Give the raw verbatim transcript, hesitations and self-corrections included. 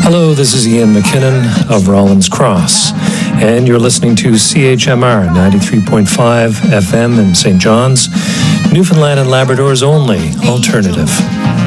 Hello, this is Ian McKinnon of Rollins Cross, and you're listening to C H M R ninety-three point five F M in Saint John's, Newfoundland and Labrador's only alternative.